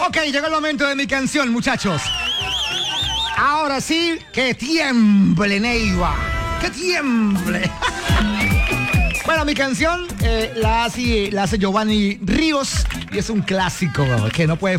Ok, llegó el momento de mi canción, muchachos. Ahora sí, que tiemble, Neiva. Que tiemble. Bueno, mi canción la hace Giovanni Ríos y es un clásico que no puede